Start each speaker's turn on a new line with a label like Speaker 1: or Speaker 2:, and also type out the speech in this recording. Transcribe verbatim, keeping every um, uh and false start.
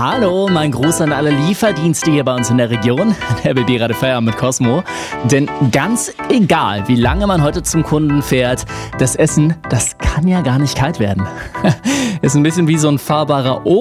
Speaker 1: Hallo, mein Gruß an alle Lieferdienste hier bei uns in der Region. Der B B gerade Feierabend mit Cosmo. Denn ganz egal, wie lange man heute zum Kunden fährt, das Essen, das kann ja gar nicht kalt werden. Ist ein bisschen wie so ein fahrbarer Ofen.